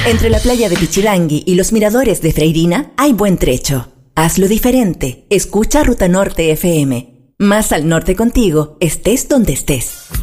Entre la playa de Pichilangui y los miradores de Freirina hay buen trecho. Hazlo diferente. Escucha Ruta Norte FM. Más al norte contigo, estés donde estés.